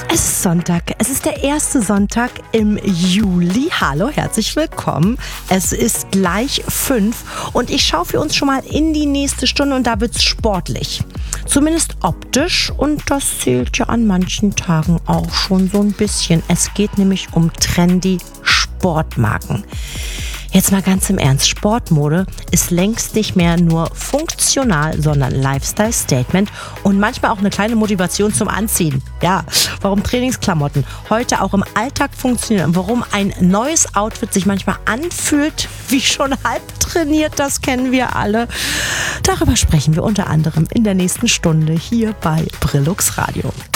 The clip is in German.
Es ist Sonntag. Es ist der erste Sonntag im Juli. Hallo, herzlich willkommen. Es ist gleich 5 und ich schaue für uns schon mal in die nächste Stunde und da wird's sportlich. Zumindest optisch und das zählt ja an manchen Tagen auch schon so ein bisschen. Es geht nämlich um trendy Sportmarken. Jetzt mal ganz im Ernst, Sportmode ist längst nicht mehr nur funktional, sondern Lifestyle-Statement und manchmal auch eine kleine Motivation zum Anziehen. Ja, warum Trainingsklamotten heute auch im Alltag funktionieren, warum ein neues Outfit sich manchmal anfühlt wie schon halb trainiert, das kennen wir alle. Darüber sprechen wir unter anderem in der nächsten Stunde hier bei Brillux Radio.